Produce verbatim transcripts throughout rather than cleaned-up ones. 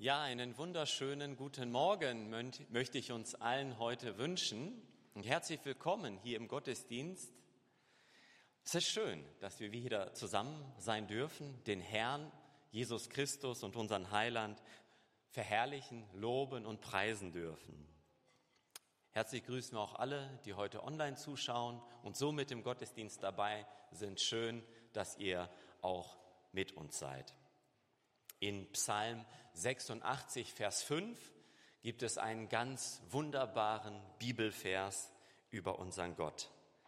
Ja, einen wunderschönen guten Morgen möchte ich uns allen heute wünschen und herzlich willkommen hier im Gottesdienst. Es ist schön, dass wir wieder zusammen sein dürfen, den Herrn, Jesus Christus und unseren Heiland verherrlichen, loben und preisen dürfen. Herzlich grüßen wir auch alle, die heute online zuschauen und somit im Gottesdienst dabei sind. Schön, dass ihr auch mit uns seid. In Psalm sechsundachtzig, Vers fünf gibt es einen ganz wunderbaren Bibelvers über unseren Gott.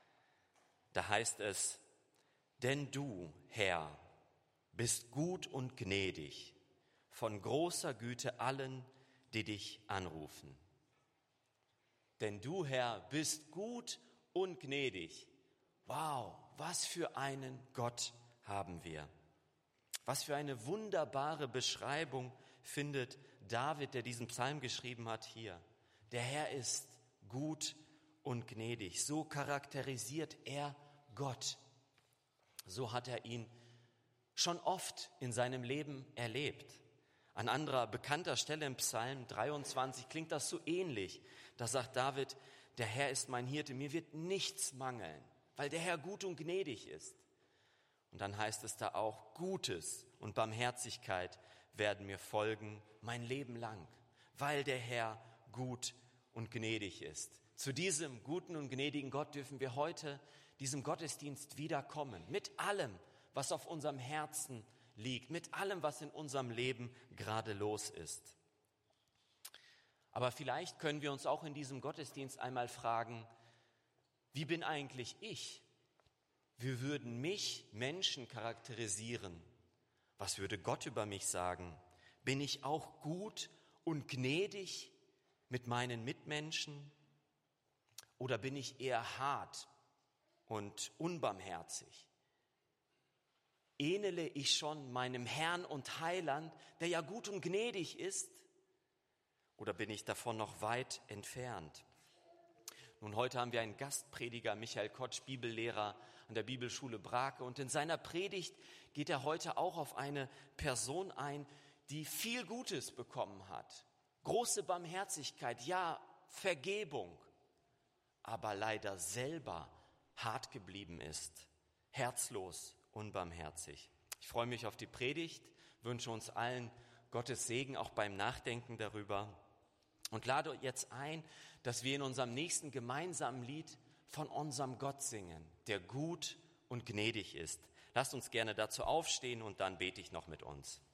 Da heißt es: Denn du, Herr, bist gut und gnädig, von großer Güte allen, die dich anrufen. Denn du, Herr, bist gut und gnädig. Wow, was für einen Gott haben wir. Was für eine wunderbare Beschreibung findet David, der diesen Psalm geschrieben hat, hier. Der Herr ist gut und gnädig. So charakterisiert er Gott. So hat er ihn schon oft in seinem Leben erlebt. An anderer bekannter Stelle im Psalm dreiundzwanzig klingt das so ähnlich. Da sagt David: Der Herr ist mein Hirte, mir wird nichts mangeln, weil der Herr gut und gnädig ist. Und dann heißt es da auch: Gutes und Barmherzigkeit werden mir folgen mein Leben lang, weil der Herr gut und gnädig ist. Zu diesem guten und gnädigen Gott dürfen wir heute, diesem Gottesdienst, wiederkommen. Mit allem, was auf unserem Herzen liegt, mit allem, was in unserem Leben gerade los ist. Aber vielleicht können wir uns auch in diesem Gottesdienst einmal fragen: Wie bin eigentlich ich? Wie würden mich Menschen charakterisieren? Was würde Gott über mich sagen? Bin ich auch gut und gnädig mit meinen Mitmenschen? Oder bin ich eher hart und unbarmherzig? Ähnele ich schon meinem Herrn und Heiland, der ja gut und gnädig ist? Oder bin ich davon noch weit entfernt? Nun, heute haben wir einen Gastprediger, Michael Kotsch, Bibellehrer an der Bibelschule Brake. Und in seiner Predigt geht er heute auch auf eine Person ein, die viel Gutes bekommen hat. Große Barmherzigkeit, ja, Vergebung, aber leider selber hart geblieben ist, herzlos, unbarmherzig. Ich freue mich auf die Predigt, wünsche uns allen Gottes Segen, auch beim Nachdenken darüber. Und lade jetzt ein, dass wir in unserem nächsten gemeinsamen Lied von unserem Gott singen, der gut und gnädig ist. Lasst uns gerne dazu aufstehen und dann bete ich noch mit uns.